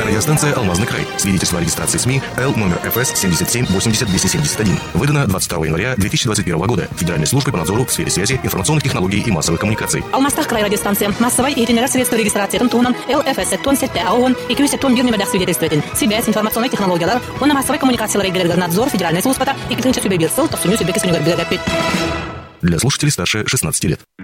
Радиостанция «Алмазный край». Свидетельство о регистрации СМИ Л номер ФС 77 80 271. Выдано 22 января 2021 года Федеральной службой по надзору в сфере связи, информационных технологий и массовых коммуникаций. Алмастах край радиостанция. Массовой и itinerär средства регистрации Тунтунан ЛФС 77 АОН и Q7 бирни медах свидетельствует. Связь, информационные технологии, он массовой коммуникации надзор Федеральной службы и клинча субъект сыл, то сумею себе кисуню горбига. Для слушателей старше 16 лет.